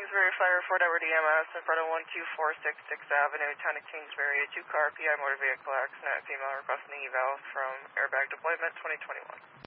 Kingsbury Fire, Fort Edward EMS in front of 12466 Avenue, town of Kingsbury. A 2-car PI motor vehicle accident, female requesting eval from airbag deployment 2021.